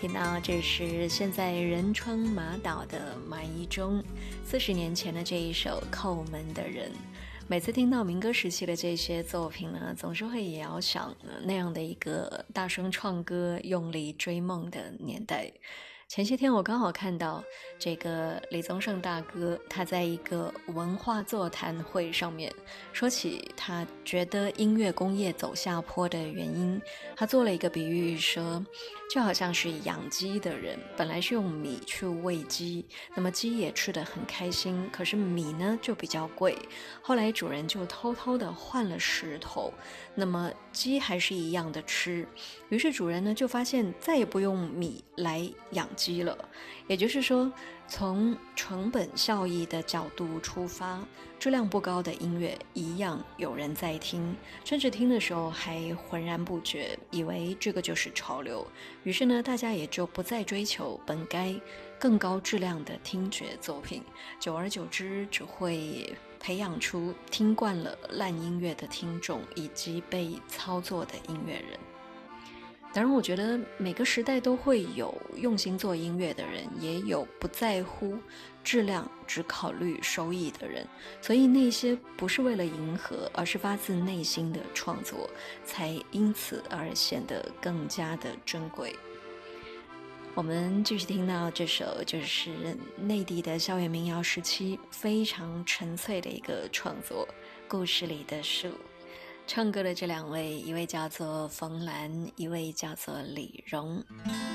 听到这是现在仁川马岛的马一中40年前的这一首《叩门的人》。每次听到民歌时期的这些作品呢，总是会遥想那样的一个大声唱歌、用力追梦的年代。前些天我刚好看到这个李宗盛大哥，他在一个文化座谈会上面说起他觉得音乐工业走下坡的原因，他做了一个比喻说，就好像是养鸡的人本来是用米去喂鸡，那么鸡也吃得很开心，可是米呢就比较贵，后来主人就偷偷的换了石头，那么鸡还是一样的吃，于是主人呢就发现再也不用米来养鸡了。也就是说，从成本效益的角度出发，质量不高的音乐一样有人在听，甚至听的时候还浑然不觉，以为这个就是潮流。于是呢，大家也就不再追求本该更高质量的听觉作品，久而久之只会培养出听惯了烂音乐的听众，以及被操作的音乐人。当然我觉得每个时代都会有用心做音乐的人，也有不在乎质量只考虑收益的人，所以那些不是为了迎合，而是发自内心的创作，才因此而显得更加的珍贵。我们继续听到这首就是内地的校园民谣时期非常纯粹的一个创作，故事里的树。唱歌的这两位，一位叫做冯兰，一位叫做李荣。